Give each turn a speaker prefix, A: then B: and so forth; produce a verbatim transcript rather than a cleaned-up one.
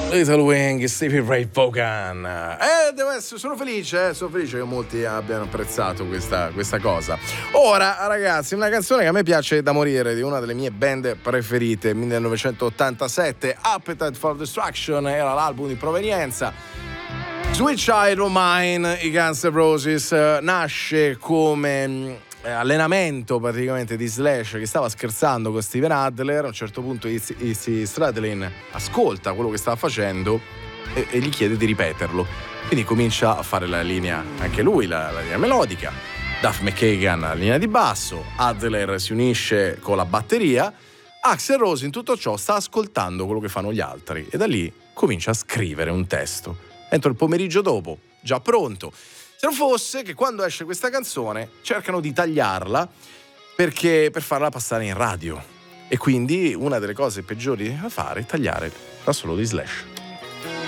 A: Little Wing, Stevie Ray Vaughan. Eh, devo essere, sono felice, eh, sono felice che molti abbiano apprezzato questa, questa cosa. Ora, ragazzi, una canzone che a me piace da morire, di una delle mie band preferite, millenovecentottantasette, Appetite for Destruction, era l'album di provenienza. Sweet Child O' Mine, i Guns N' Roses, nasce come allenamento praticamente di Slash, che stava scherzando con Steven Adler. A un certo punto Izzy Stradlin ascolta quello che stava facendo e, e gli chiede di ripeterlo, quindi comincia a fare la linea anche lui, la, la linea melodica. Duff McKagan la linea di basso, Adler si unisce con la batteria. Axl Rose in tutto ciò sta ascoltando quello che fanno gli altri e da lì comincia a scrivere un testo. Entro il pomeriggio dopo, già pronto. Se non fosse che quando esce questa canzone cercano di tagliarla perché per farla passare in radio. E quindi una delle cose peggiori da fare è tagliare la solo di Slash.